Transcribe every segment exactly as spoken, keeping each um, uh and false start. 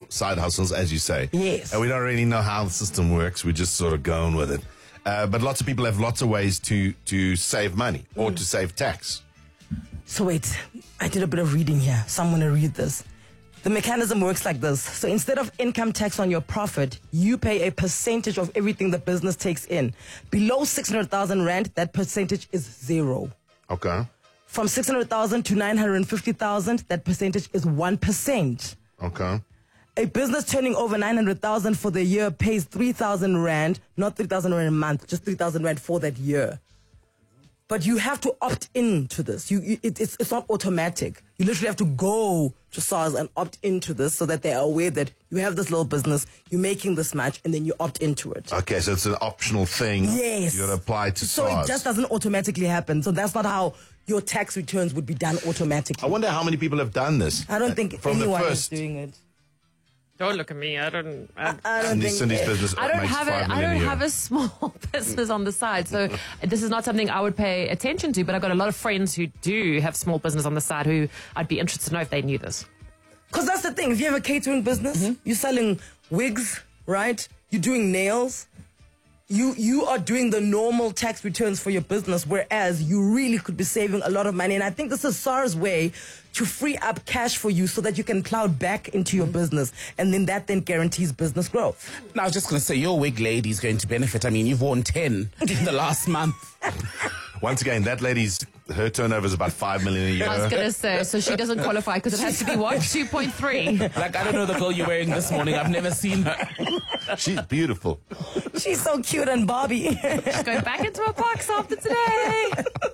side hustles, as you say. Yes. And we don't really know how the system works. We're just sort of going with it. Uh, but lots of people have lots of ways to, to save money or mm. to save tax. So wait, I did a bit of reading here. So I'm going to read this. The mechanism works like this. So instead of income tax on your profit, you pay a percentage of everything the business takes in. Below six hundred thousand rand, that percentage is zero. Okay. From six hundred thousand to nine hundred fifty thousand, that percentage is one percent. Okay. A business turning over nine hundred thousand for the year pays three thousand rand, not three thousand rand a month, just three thousand rand for that year. But you have to opt in to this. You, you it, it's, it's not automatic. You literally have to go to SARS and opt into this so that they are aware that you have this little business, you're making this much, and then you opt into it. Okay, so it's an optional thing. Yes. You got to apply to so SARS. So it just doesn't automatically happen. So that's not how your tax returns would be done automatically. I wonder how many people have done this. I don't think From anyone the first, is doing it. Don't look at me. I don't. I, I don't Cindy, think Cindy's it. business I don't makes have five a. I million don't a year. have a small business on the side, so this is not something I would pay attention to. But I've got a lot of friends who do have small business on the side who I'd be interested to know if they knew this. Because that's the thing. If you have a catering business, mm-hmm. you're selling wigs, right? You're doing nails. You you are doing the normal tax returns for your business, whereas you really could be saving a lot of money. And I think this is SARS' way to free up cash for you so that you can plow back into your business. And then that then guarantees business growth. Now, I was just going to say, your wig lady is going to benefit. I mean, you've worn ten in the last month. Once again, that lady's, her turnover is about five million a year. I was going to say, so she doesn't qualify because it has to be what? two point three. Like, I don't know the girl you're wearing this morning. I've never seen her. She's beautiful. She's so cute and Barbie. She's going back into a box after today.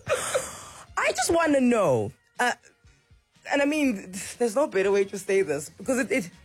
I just want to know, uh, and I mean, there's no better way to say this, because it, it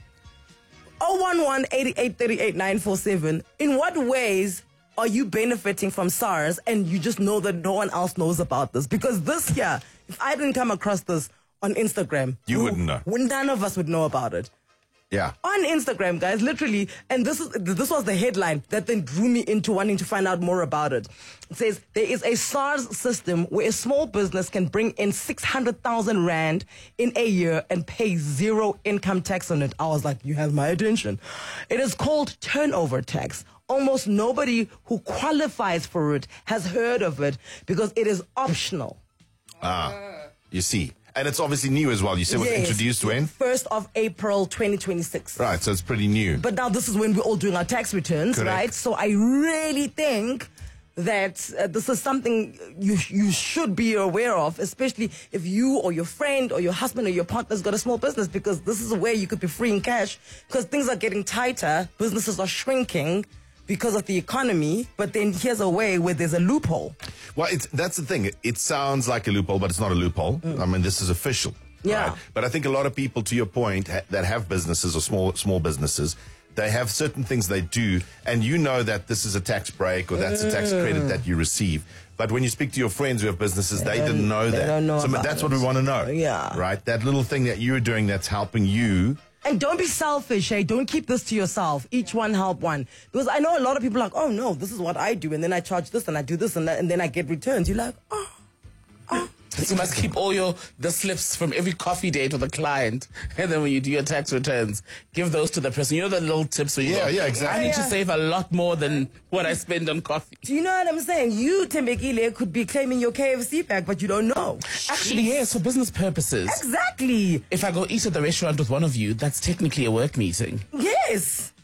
oh one one, eight eight three eight, nine four seven, in what ways are you benefiting from SARS and you just know that no one else knows about this? Because this year, if I didn't come across this on Instagram, you who, wouldn't know. None of us would know about it. Yeah. On Instagram, guys, literally, and this is this was the headline that then drew me into wanting to find out more about it. It says, there is a SARS system where a small business can bring in six hundred thousand rand in a year and pay zero income tax on it. I was like, you have my attention. It is called turnover tax. Almost nobody who qualifies for it has heard of it because it is optional. Ah, you see. And it's obviously new as well. You said it was Yes. introduced when? first of April twenty twenty-six. Right, so it's pretty new. But now this is when we're all doing our tax returns, Correct. right? So I really think that uh, this is something you you should be aware of, especially if you or your friend or your husband or your partner's got a small business, because this is a way you could be freeing cash because things are getting tighter, businesses are shrinking because of the economy, but then here's a way where there's a loophole. Well, it's, that's the thing. It sounds like a loophole, but it's not a loophole. Mm. I mean, this is official. Yeah. Right? But I think a lot of people, to your point, ha- that have businesses or small small businesses, they have certain things they do, and you know that this is a tax break or that's mm. a tax credit that you receive. But when you speak to your friends who have businesses, they, they didn't know they that. Don't know so about that's it. what we want to know. Yeah. Right? That little thing that you're doing that's helping you. And don't be selfish, hey? Don't keep this to yourself. Each one help one. Because I know a lot of people are like, oh no, this is what I do, and then I charge this and I do this and, that, and then I get returns. You're like, oh, oh. You must keep all your the slips from every coffee date with a client, and then when you do your tax returns, give those to the person. You know the little tips where you Yeah, go, yeah, exactly. I need Yeah. to save a lot more than what I spend on coffee. Do you know what I'm saying? You, Tembekile, could be claiming your K F C back, but you don't know. Actually, yes, for business purposes. Exactly. If I go eat at the restaurant with one of you, that's technically a work meeting. Yes.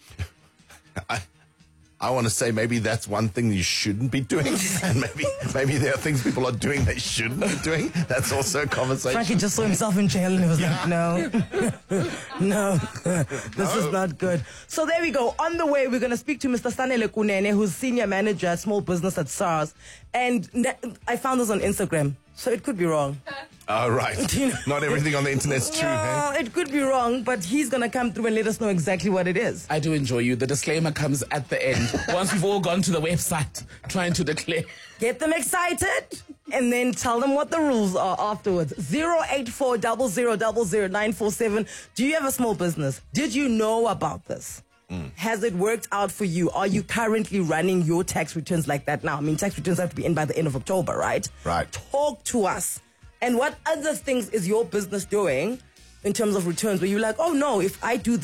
I, I want to say maybe that's one thing you shouldn't be doing, and maybe maybe there are things people are doing they shouldn't be doing. That's also a conversation. Frankie just saw himself in jail and he was like, no, no, this is not good. So there we go. On the way, we're going to speak to Mister Sanele Kunene, who's senior manager at small business at SARS. And ne- I found this on Instagram, so it could be wrong. Oh, right. Not everything on the internet's true, No, hey? it could be wrong, but he's going to come through and let us know exactly what it is. I do enjoy you. The disclaimer comes at the end. Once we've all gone to the website trying to declare. Get them excited and then tell them what the rules are afterwards. zero eight four zero zero zero zero nine four seven. Do you have a small business? Did you know about this? Mm. Has it worked out for you? Are you currently running your tax returns like that now? I mean, tax returns have to be in by the end of October, right? Right. Talk to us. And what other things is your business doing in terms of returns where you're like, oh no, if I do